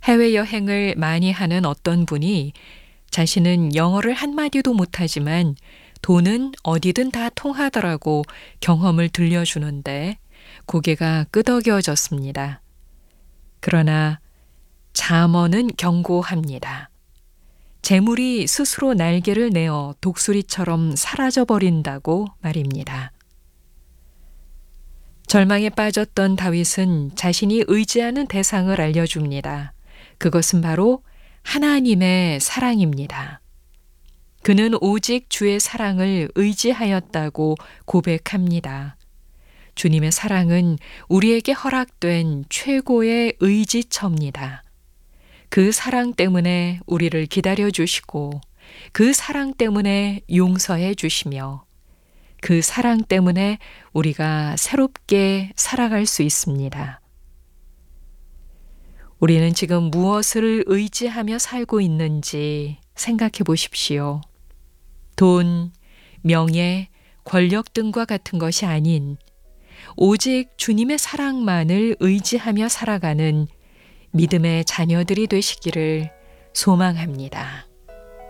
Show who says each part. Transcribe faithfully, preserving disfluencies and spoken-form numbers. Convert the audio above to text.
Speaker 1: 해외여행을 많이 하는 어떤 분이 자신은 영어를 한마디도 못하지만 돈은 어디든 다 통하더라고 경험을 들려주는데 고개가 끄덕여졌습니다. 그러나 잠언은 경고합니다. 재물이 스스로 날개를 내어 독수리처럼 사라져버린다고 말입니다. 절망에 빠졌던 다윗은 자신이 의지하는 대상을 알려줍니다. 그것은 바로 하나님의 사랑입니다. 그는 오직 주의 사랑을 의지하였다고 고백합니다. 주님의 사랑은 우리에게 허락된 최고의 의지처입니다. 그 사랑 때문에 우리를 기다려 주시고 그 사랑 때문에 용서해 주시며 그 사랑 때문에 우리가 새롭게 살아갈 수 있습니다. 우리는 지금 무엇을 의지하며 살고 있는지 생각해 보십시오. 돈, 명예, 권력 등과 같은 것이 아닌 오직 주님의 사랑만을 의지하며 살아가는 믿음의 자녀들이 되시기를 소망합니다.